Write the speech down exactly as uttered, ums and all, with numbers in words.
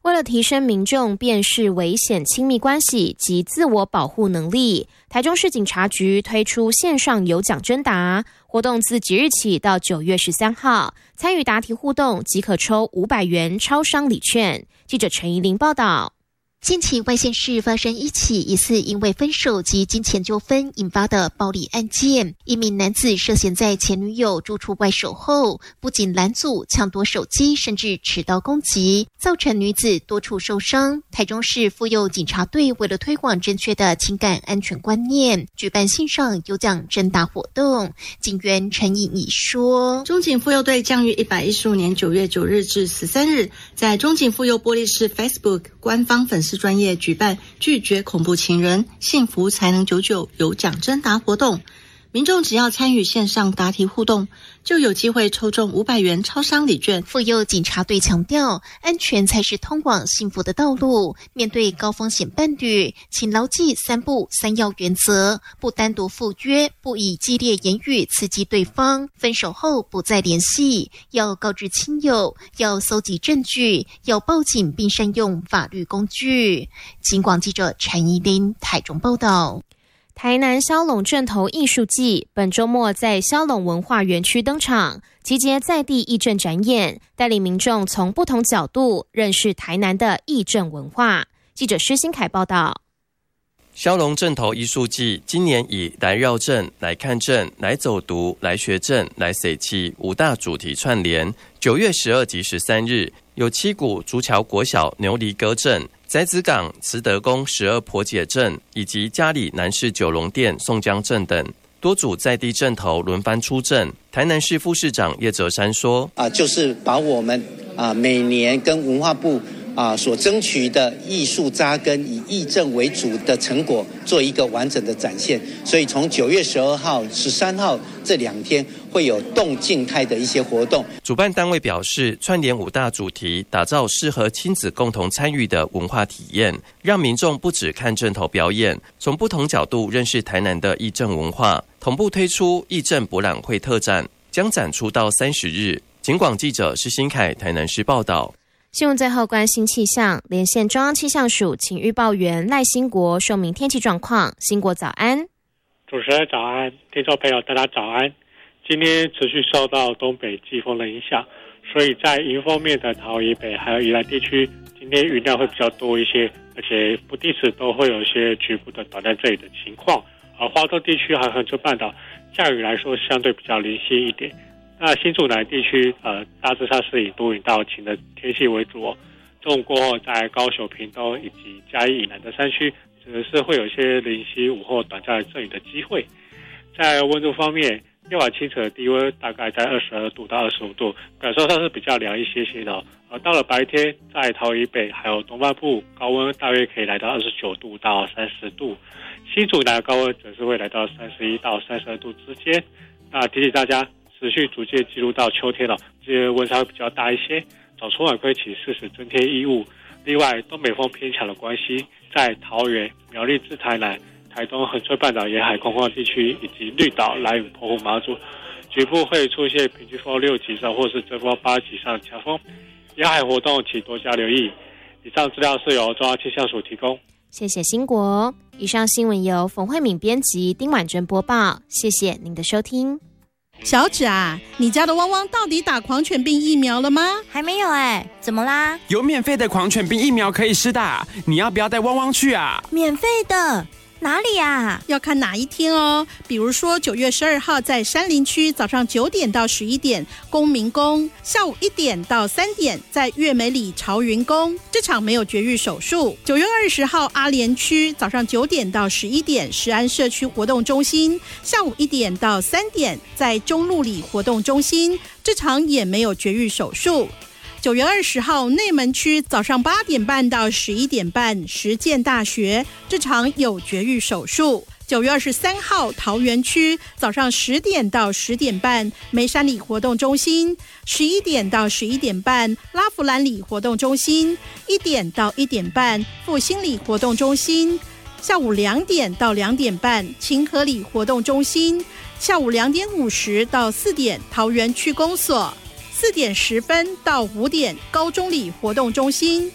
为了提升民众辨识危险亲密关系及自我保护能力，台中市警察局推出线上有奖征答活动，自即日起到九月十三号，参与答题互动即可抽五百元超商礼券。记者陈怡玲报道。 近期外县市发生一起疑似因为分手及金钱纠纷引发的暴力案件，一名男子涉嫌在前女友住处外守后，不仅拦阻、抢夺手机，甚至持刀攻击，造成女子多处受伤。台中市妇幼警察队为了推广正确的情感安全观念，举办线上有奖征答活动。警员陈颖仪说， 中警妇幼队将于一百一十五年九月九日至十三日，在中警妇幼玻璃市 Facebook 官方粉丝专业举办拒绝恐怖情人，幸福才能久久有奖征答活动。民众只要参与线上答题互动，就有机会抽中五百元超商礼券。 妇幼警察队强调，安全才是通往幸福的道路。面对高风险伴侣，请牢记三不三要原则：不单独赴约，不以激烈言语刺激对方，分手后不再联系，要告知亲友，要搜集证据，要报警并善用法律工具。警广记者陈怡琳台中报道。 台南骁龙镇头艺术季本周末在骁龙文化园区登场，集结在地艺阵展演，带领民众从不同角度认识台南的艺阵文化。记者施新凯报道。 骁龙镇头艺术季今年以来绕镇、来看镇、来走读、来学镇、来随气五大主题串联。九月十二及十三日，有七股竹桥国小牛犁歌阵、宅子港慈德宫十二婆姐阵以及嘉里南市九龙店宋江阵等多组在地阵头轮番出阵。台南市副市长叶哲山说：“ 啊，就是把我们啊每年跟文化部啊所争取的艺术扎根以艺阵为主的成果做一个完整的展现。所以从九月十二号、十三号这两天会有动静态的一些活动。” 主办单位表示，串联五大主题，打造适合亲子共同参与的文化体验，让民众不只看阵头表演，从不同角度认识台南的艺阵文化。同步推出艺阵博览会特展，将展出到三十日。警广记者施新凯台南市报道。 新闻最后关心气象，连线中央气象署请预报员赖兴国说明天气状况。兴国早安。 主持人早安，听众朋友大家早安。今天持续受到东北季风的影响，所以在迎风面的桃以北还有宜兰地区，今天云量会比较多一些，而且不定时都会有一些局部的短暂阵雨的情况。而花东地区和恒春半岛降雨来说相对比较零星一点。那新竹南地区呃大致上是以多云到晴的天气为主哦。中午过后，在高雄、屏东以及嘉义以南的山区，只是会有一些零星午后短暂阵雨的机会。在温度方面，夜晚清晨的低温大概在二十二度到二十五度，感受上是比较凉一些些的哦。而到了白天，在桃以北还有东半部，高温大约可以来到二十九度到三十度。新竹南的高温则是会来到三十一到三十二度之间。那提醒大家，持续逐渐进入到秋天了，这些温差会比较大一些，早出晚归请适时增添衣物。另外，东北风偏强的关系，在桃园、苗栗至台南、台东恒春半岛沿海空旷地区以及绿岛、兰屿、澎湖、马祖，局部会出现平均风六级以上或是阵风八级以上的强风，沿海活动请多加留意。以上资料是由中央气象署提供。 谢谢兴国。以上新闻由冯慧敏编辑，丁婉珍播报。谢谢您的收听。 小芷啊，你家的汪汪到底打狂犬病疫苗了吗？ 还没有哎、欸，怎么啦？ 有免费的狂犬病疫苗可以施打，你要不要带汪汪去啊？ 免费的？哪里啊？ 要看哪一天哦。比如说九月十二号在山林区早上九点到十一点公民宫，下午一点到三点在月美里朝云宫，这场没有绝育手术。九月二十号阿莲区早上九点到十一点石安社区活动中心，下午一点到三点在中路里活动中心，这场也没有绝育手术。九月二十号内门区早上八点半到十一点半实践大学，这场有绝育手术。九月二十三号桃园区早上十点到十点半梅山里活动中心，十一点到十一点半拉弗兰里活动中心，一点到一点半复兴里活动中心，下午两点到两点半清河里活动中心，下午两点五十到四点桃园区公所，四点十分到五点高中里活动中心。